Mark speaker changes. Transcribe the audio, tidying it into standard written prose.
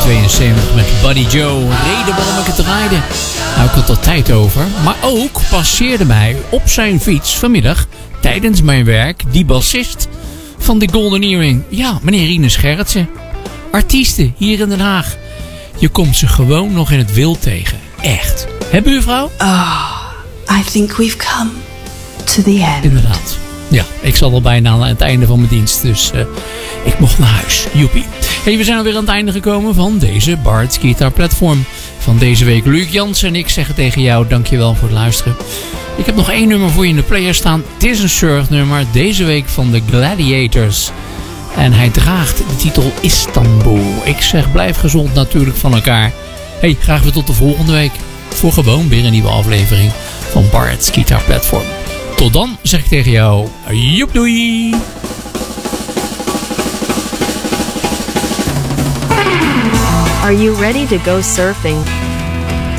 Speaker 1: 1972 met Buddy Joe. Reden waarom ik het draaide. Nou, ik had er tijd over. Maar ook passeerde mij op zijn fiets vanmiddag tijdens mijn werk die bassist van de Golden Earring. Ja, meneer Rinus Gerritsen. Artiesten hier in Den Haag. Je komt ze gewoon nog in het wild tegen. Echt. Hè, buurvrouw?
Speaker 2: Oh, I think we've come to the end.
Speaker 1: Inderdaad. Ja, ik zat al bijna aan het einde van mijn dienst. Dus ik mocht naar huis. Joepie. Hey, we zijn alweer aan het einde gekomen van deze Bart's Guitar Platform. Van deze week Luc Jansen en ik zeggen tegen jou dankjewel voor het luisteren. Ik heb nog 1 nummer voor je in de player staan. Het is een surfnummer. Deze week van de Gladiators. En hij draagt de titel Istanbul. Ik zeg blijf gezond natuurlijk van elkaar. Hey, graag weer tot de volgende week. Voor gewoon weer een nieuwe aflevering van Bart's Guitar Platform. Tot dan zeg ik tegen jou, joep doei!
Speaker 3: Are you ready to go surfing?